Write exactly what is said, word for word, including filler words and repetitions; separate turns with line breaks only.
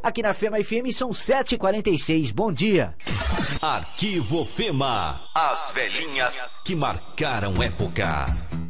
Aqui na Fema F M são sete e quarenta e seis. Bom dia.
Arquivo Fema. As velhinhas que marcaram épocas.